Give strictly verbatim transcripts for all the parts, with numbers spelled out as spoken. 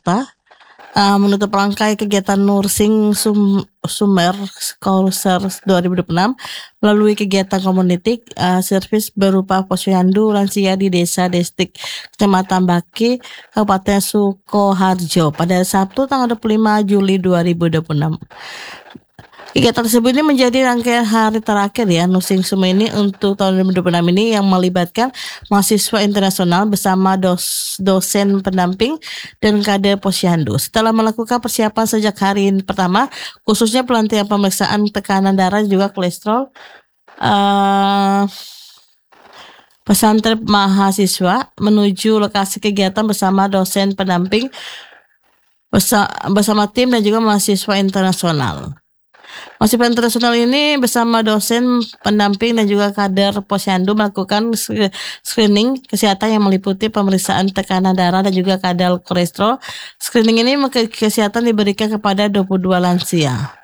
Jakarta uh, menutup rangkai kegiatan Nursing Sum Sumber Courser dua ribu dua puluh enam melalui kegiatan community uh, service berupa posyandu lansia di Desa Destik Kecamatan Baki, Kabupaten Sukoharjo pada Sabtu tanggal dua puluh lima Juli dua ribu dua puluh enam. Kegiatan tersebut ini menjadi rangkaian hari terakhir ya Nursing Sum ini untuk tahun dua ribu dua puluh enam ini yang melibatkan mahasiswa internasional bersama dos, dosen pendamping dan kader posyandu. Setelah melakukan persiapan sejak hari pertama, khususnya pelatihan pemeriksaan tekanan darah juga kolesterol, uh, pesantren mahasiswa menuju lokasi kegiatan bersama dosen pendamping bersama, bersama tim dan juga mahasiswa internasional. Mahasiswa internasional ini bersama dosen pendamping dan juga kader posyandu melakukan screening kesehatan yang meliputi pemeriksaan tekanan darah dan juga kadar kolesterol. Screening ini kesehatan diberikan kepada dua puluh dua lansia.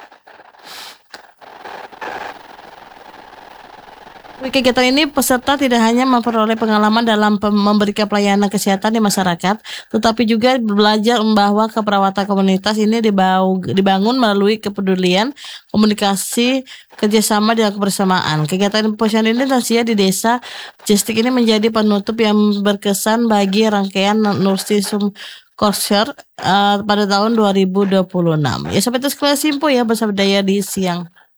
Kegiatan ini peserta tidak hanya memperoleh pengalaman dalam memberikan pelayanan kesehatan di masyarakat, tetapi juga belajar bahwa keperawatan komunitas ini dibangun melalui kepedulian, komunikasi, kerjasama dan kebersamaan. Kegiatan posyandu ini lansia di Desa Destik ini menjadi penutup yang berkesan bagi rangkaian Nursing Sum Courser uh, pada tahun dua ribu dua puluh enam. Ya sampai itu sekelas info ya bersama Daya di siang.